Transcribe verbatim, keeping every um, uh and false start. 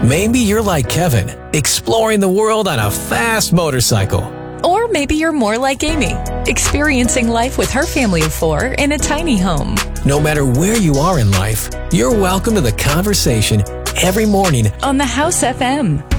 Maybe you're like Kevin, exploring the world on a fast motorcycle. Or maybe you're more like Amy, experiencing life with her family of four in a tiny home. No matter where you are in life, you're welcome to the conversation every morning on the House F M.